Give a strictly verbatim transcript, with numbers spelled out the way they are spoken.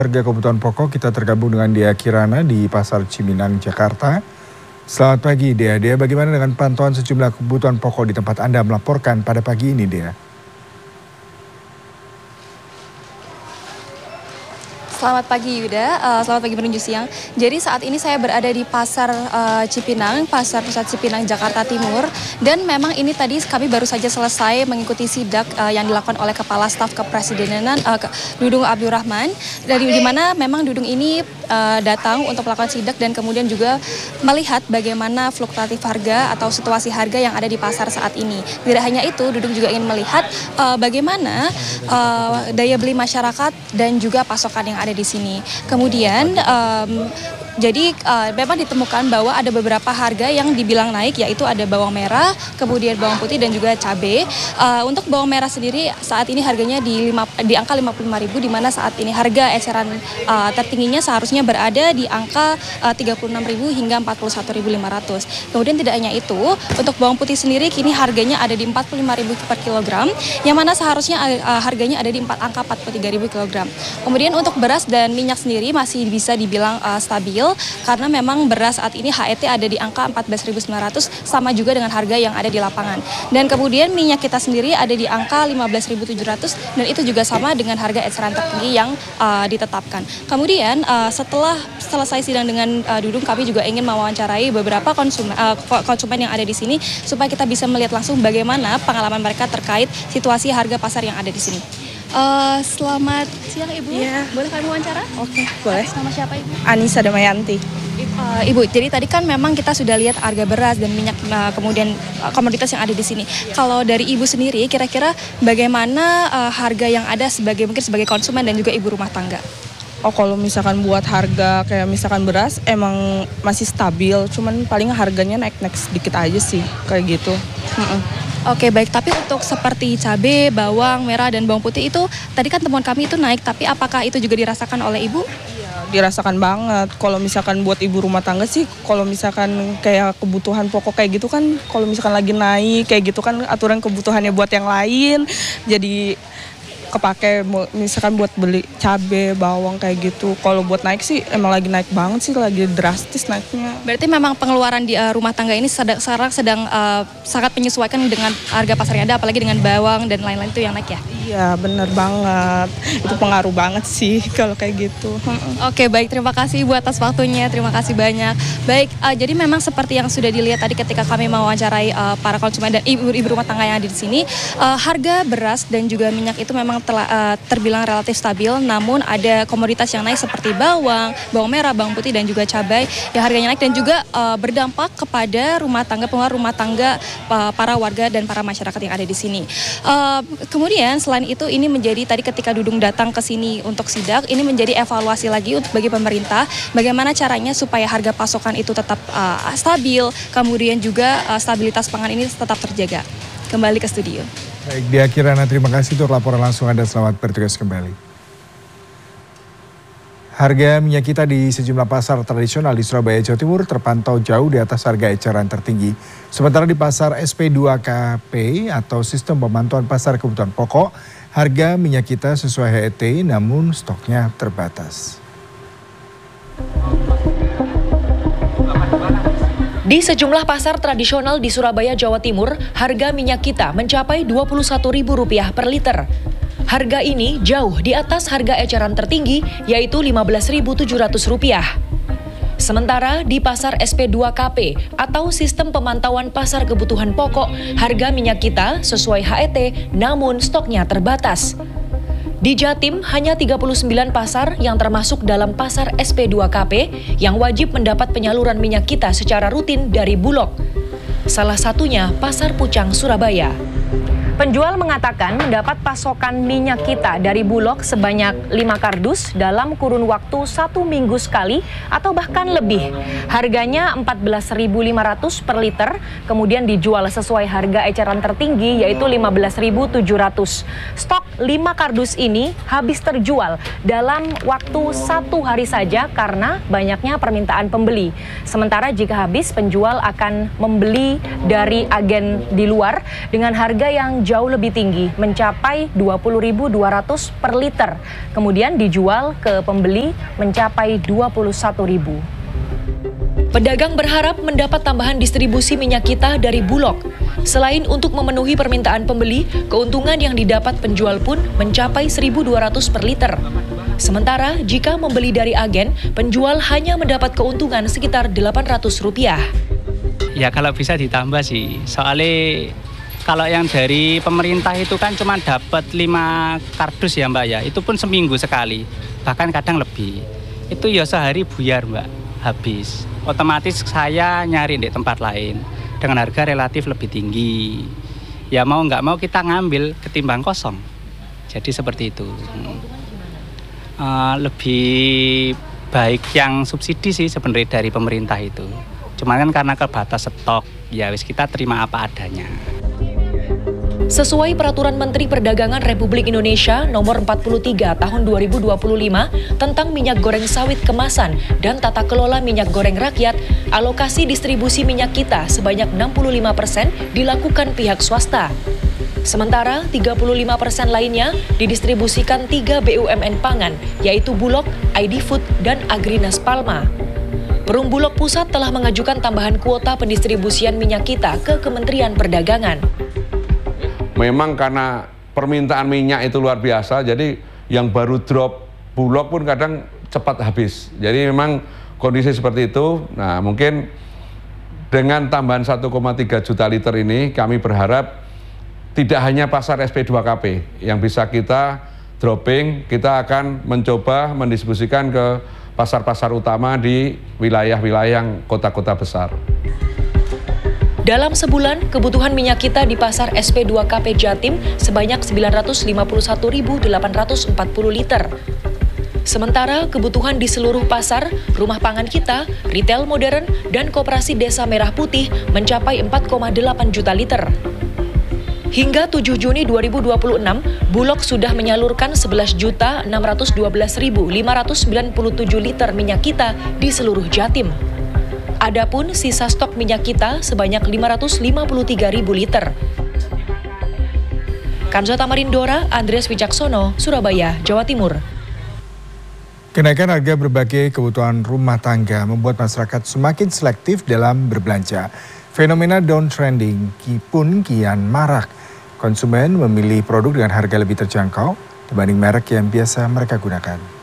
Harga kebutuhan pokok kita tergabung dengan Dea Kirana di Pasar Cipinang, Jakarta. Selamat pagi Dea. Dea, bagaimana dengan pantauan sejumlah kebutuhan pokok di tempat Anda melaporkan pada pagi ini Dea? Selamat pagi Yuda, uh, selamat pagi menuju siang. Jadi saat ini saya berada di Pasar uh, Cipinang, Pasar Pusat Cipinang, Jakarta Timur. Dan memang ini tadi kami baru saja selesai mengikuti sidak uh, yang dilakukan oleh Kepala Staf Kepresidenan uh, Dudung Abdurrahman. Dari di mana memang Dudung ini uh, datang untuk melakukan sidak dan kemudian juga melihat bagaimana fluktuatif harga atau situasi harga yang ada di pasar saat ini. Tidak hanya itu, Dudung juga ingin melihat uh, bagaimana uh, daya beli masyarakat dan juga pasokan yang ada di sini. Kemudian um, jadi uh, memang ditemukan bahwa ada beberapa harga yang dibilang naik, yaitu ada bawang merah, kemudian bawang putih dan juga cabai. Uh, untuk bawang merah sendiri saat ini harganya di, lima, di angka lima puluh lima ribu, di mana saat ini harga eceran uh, tertingginya seharusnya berada di angka uh, tiga puluh enam ribu hingga empat puluh satu ribu lima ratus. Kemudian tidak hanya itu, untuk bawang putih sendiri kini harganya ada di empat puluh lima ribu per kilogram, yang mana seharusnya uh, harganya ada di empat, angka empat puluh tiga ribu kilogram. Kemudian untuk beras dan minyak sendiri masih bisa dibilang uh, stabil, karena memang beras saat ini H E T ada di angka empat belas ribu sembilan ratus, sama juga dengan harga yang ada di lapangan. Dan kemudian minyak kita sendiri ada di angka lima belas ribu tujuh ratus, dan itu juga sama dengan harga eceran tertinggi yang uh, ditetapkan. Kemudian uh, setelah selesai sidang dengan uh, Dudung, kami juga ingin mewawancarai beberapa konsumen, uh, konsumen yang ada di sini supaya kita bisa melihat langsung bagaimana pengalaman mereka terkait situasi harga pasar yang ada di sini. Uh, selamat siang Ibu, yeah. Boleh kami wawancara? Oke, okay, boleh. Nama siapa Ibu? Anissa Damayanti. Uh, Ibu, jadi tadi kan memang kita sudah lihat harga beras dan minyak, uh, kemudian uh, komoditas yang ada di sini. Kalau dari Ibu sendiri, kira-kira bagaimana uh, harga yang ada sebagai mungkin sebagai konsumen dan juga ibu rumah tangga? Oh, kalau misalkan buat harga kayak misalkan beras emang masih stabil, cuman paling harganya naik-naik sedikit aja sih, kayak gitu. Mm-mm. Oke, baik, tapi untuk seperti cabai, bawang merah dan bawang putih itu tadi kan temuan kami itu naik, tapi apakah itu juga dirasakan oleh Ibu? Iya, dirasakan banget. Kalau misalkan buat ibu rumah tangga sih, kalau misalkan kayak kebutuhan pokok kayak gitu kan, kalau misalkan lagi naik kayak gitu kan aturan kebutuhannya buat yang lain, jadi kepake misalkan buat beli cabai, bawang kayak gitu. Kalau buat naik sih emang lagi naik banget sih, lagi drastis naiknya. Berarti memang pengeluaran di uh, rumah tangga ini sedang, sekarang sedang uh, sangat menyesuaikan dengan harga pasar yang ada, apalagi dengan bawang dan lain-lain itu yang naik ya? Iya, bener banget. Itu pengaruh banget sih kalau kayak gitu. Oke, baik, terima kasih Ibu atas waktunya, terima kasih banyak. Baik, uh, jadi memang seperti yang sudah dilihat tadi ketika kami mewawancarai uh, para konsumen dan ibu-ibu rumah tangga yang ada di sini, uh, harga beras dan juga minyak itu memang telah uh, terbilang relatif stabil, namun ada komoditas yang naik seperti bawang, bawang merah, bawang putih dan juga cabai yang harganya naik dan juga uh, berdampak kepada rumah tangga, pengeluaran rumah tangga uh, para warga dan para masyarakat yang ada di sini. Uh, kemudian selain itu ini menjadi tadi ketika Dudung datang ke sini untuk sidak, ini menjadi evaluasi lagi untuk bagi pemerintah bagaimana caranya supaya harga pasokan itu tetap uh, stabil, kemudian juga uh, stabilitas pangan ini tetap terjaga. Kembali ke studio. Baik, Dea Kirana, terima kasih untuk laporan langsung Anda. Selamat bertugas kembali. Harga minyak kita di sejumlah pasar tradisional di Surabaya, Jawa Timur terpantau jauh di atas harga eceran tertinggi. Sementara di pasar S P dua K P atau sistem pemantauan pasar kebutuhan pokok, harga minyak kita sesuai H E T namun stoknya terbatas. Di sejumlah pasar tradisional di Surabaya, Jawa Timur, harga minyak kita mencapai dua puluh satu ribu rupiah per liter. Harga ini jauh di atas harga eceran tertinggi, yaitu lima belas ribu tujuh ratus rupiah. Sementara di pasar S P dua K P atau sistem pemantauan pasar kebutuhan pokok, harga minyak kita sesuai H E T namun stoknya terbatas. Di Jatim hanya tiga puluh sembilan pasar yang termasuk dalam pasar S P dua K P yang wajib mendapat penyaluran minyak kita secara rutin dari Bulog. Salah satunya Pasar Pucang, Surabaya. Penjual mengatakan mendapat pasokan minyak kita dari Bulog sebanyak lima kardus dalam kurun waktu satu minggu sekali atau bahkan lebih. Harganya empat belas ribu lima ratus per liter, kemudian dijual sesuai harga eceran tertinggi yaitu lima belas ribu tujuh ratus. Stok lima kardus ini habis terjual dalam waktu satu hari saja karena banyaknya permintaan pembeli. Sementara jika habis, penjual akan membeli dari agen di luar dengan harga yang jauh lebih tinggi, mencapai dua puluh ribu dua ratus per liter. Kemudian dijual ke pembeli mencapai dua puluh satu ribu. Pedagang berharap mendapat tambahan distribusi minyak kita dari Bulog. Selain untuk memenuhi permintaan pembeli, keuntungan yang didapat penjual pun mencapai seribu dua ratus per liter. Sementara jika membeli dari agen, penjual hanya mendapat keuntungan sekitar delapan ratus rupiah. Ya kalau bisa ditambah sih, soalnya kalau yang dari pemerintah itu kan cuma dapat lima kardus ya Mbak ya, itu pun seminggu sekali, bahkan kadang lebih. Itu ya sehari buyar Mbak, habis. Otomatis saya nyari di tempat lain dengan harga relatif lebih tinggi. Ya mau nggak mau kita ngambil ketimbang kosong. Jadi seperti itu. Uh, lebih baik yang subsidi sih sebenarnya dari pemerintah itu. Cuman kan karena kebatas stok, ya wis kita terima apa adanya. Sesuai Peraturan Menteri Perdagangan Republik Indonesia Nomor empat puluh tiga Tahun dua ribu dua puluh lima tentang minyak goreng sawit kemasan dan tata kelola minyak goreng rakyat, alokasi distribusi minyak kita sebanyak enam puluh lima persen dilakukan pihak swasta. Sementara tiga puluh lima persen lainnya didistribusikan tiga B U M N pangan, yaitu Bulog, I D Food, dan Agrinas Palma. Perum Bulog Pusat telah mengajukan tambahan kuota pendistribusian minyak kita ke Kementerian Perdagangan. Memang karena permintaan minyak itu luar biasa, jadi yang baru drop Bulog pun kadang cepat habis. Jadi memang kondisi seperti itu. Nah mungkin dengan tambahan satu koma tiga juta liter ini kami berharap tidak hanya pasar S P dua K P yang bisa kita dropping, kita akan mencoba mendistribusikan ke pasar-pasar utama di wilayah-wilayah yang kota-kota besar. Dalam sebulan, kebutuhan minyak kita di pasar S P dua K P Jatim sebanyak sembilan ratus lima puluh satu ribu delapan ratus empat puluh liter. Sementara kebutuhan di seluruh pasar, rumah pangan kita, retail modern, dan koperasi desa Merah Putih mencapai empat koma delapan juta liter. Hingga tujuh Juni dua ribu dua puluh enam, Bulog sudah menyalurkan sebelas juta enam ratus dua belas ribu lima ratus sembilan puluh tujuh liter minyak kita di seluruh Jatim. Adapun sisa stok minyak kita sebanyak lima ratus lima puluh tiga ribu liter. Kanza Tamarindora, Andreas Wicaksono, Surabaya, Jawa Timur. Kenaikan harga berbagai kebutuhan rumah tangga membuat masyarakat semakin selektif dalam berbelanja. Fenomena downtrending pun kian marak. Konsumen memilih produk dengan harga lebih terjangkau dibanding merek yang biasa mereka gunakan.